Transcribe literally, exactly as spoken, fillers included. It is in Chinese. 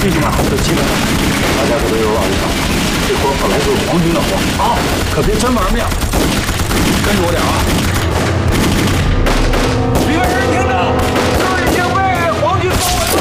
弟兄们都起来了，大家可都有耳朵，这活本来就是皇军的活，好，可别真玩命，跟着我点啊！